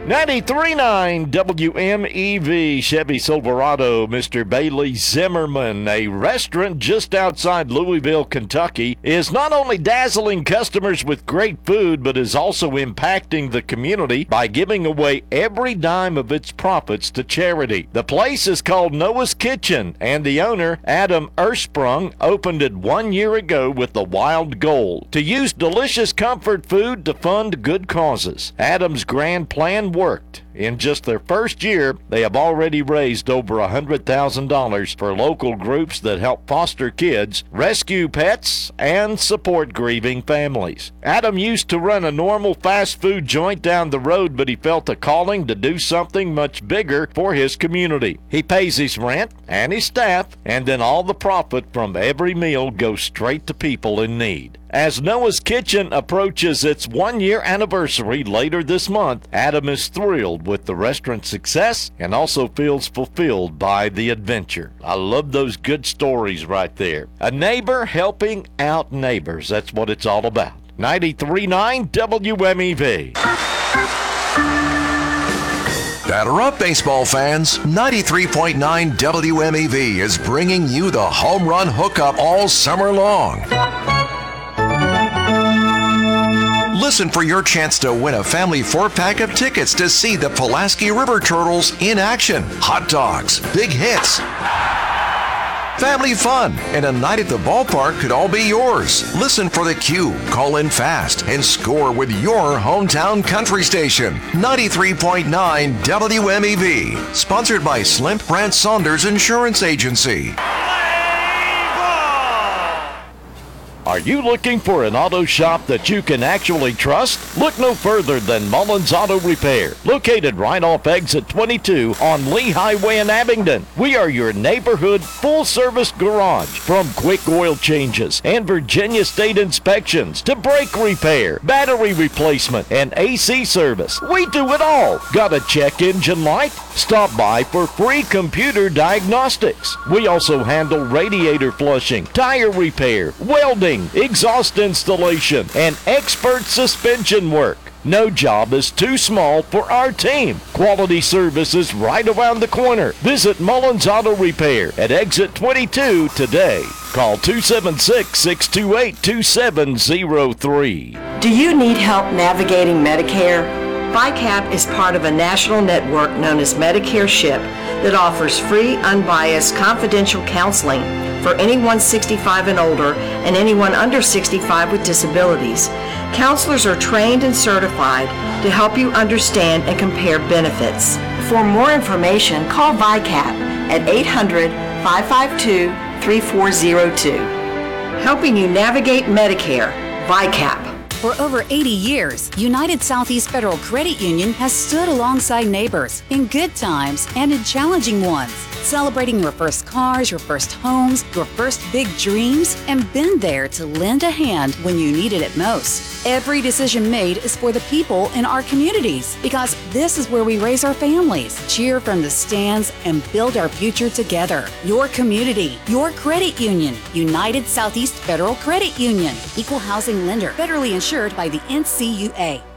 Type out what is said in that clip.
93.9 WMEV Chevy Silverado. Mr. Bailey Zimmerman, a restaurant just outside Louisville, Kentucky, is not only dazzling customers with great food, but is also impacting the community by giving away every dime of its profits to charity. The place is called Noah's Kitchen, and the owner, Adam Ersprung, opened it 1 year ago with the wild goal to use delicious comfort food to fund good causes. Adam's grand plan worked. In just their first year, they have already raised over $100,000 for local groups that help foster kids, rescue pets, and support grieving families. Adam used to run a normal fast food joint down the road, but he felt a calling to do something much bigger for his community. He pays his rent and his staff, and then all the profit from every meal goes straight to people in need. As Noah's Kitchen approaches its 1 year anniversary later this month, Adam is thrilled with the restaurant's success and also feels fulfilled by the adventure. I love those good stories right there. A neighbor helping out neighbors. That's what it's all about. 93.9 WMEV. Batter up, baseball fans. 93.9 WMEV is bringing you the home run hookup all summer long. Listen for your chance to win a family 4-pack of tickets to see the Pulaski River Turtles in action. Hot dogs, big hits, family fun, and a night at the ballpark could all be yours. Listen for the cue, call in fast, and score with your hometown country station. 93.9 WMEV. Sponsored by Slimp Brandt Saunders Insurance Agency. Are you looking for an auto shop that you can actually trust? Look no further than Mullins Auto Repair, located right off exit 22 on Lee Highway in Abingdon. We are your neighborhood full-service garage. From quick oil changes and Virginia State inspections to brake repair, battery replacement, and AC service, we do it all. Got a check engine light? Stop by for free computer diagnostics. We also handle radiator flushing, tire repair, welding, exhaust installation, and expert suspension work. No job is too small for our team. Quality service is right around the corner. Visit Mullins Auto Repair at exit 22 today. Call 276-628-2703. Do you need help navigating Medicare? VICAP is part of a national network known as Medicare SHIP that offers free, unbiased, confidential counseling for anyone 65 and older and anyone under 65 with disabilities. Counselors are trained and certified to help you understand and compare benefits. For more information, call VICAP at 800-552-3402. Helping you navigate Medicare, VICAP. For over 80 years, United Southeast Federal Credit Union has stood alongside neighbors in good times and in challenging ones, celebrating your first cars, your first homes, your first big dreams, and been there to lend a hand when you needed it most. Every decision made is for the people in our communities, because this is where we raise our families, cheer from the stands, and build our future together. Your community, your credit union. United Southeast Federal Credit Union. Equal housing lender. Federally insured by the NCUA.